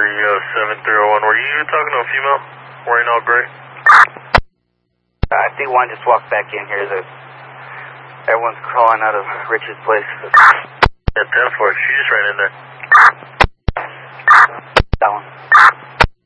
7301. Were you talking to a female wearing all gray? I think one just walked back in here. Everyone's crawling out of Rich's place. Yeah, 10-4. She just ran in there.